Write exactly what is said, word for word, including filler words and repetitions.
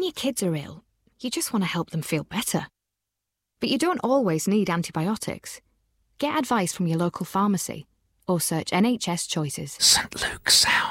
your kids are ill, you just want to help them feel better. But you don't always need antibiotics. Get advice from your local pharmacy or search N H S Choices. Saint Luke's Sound.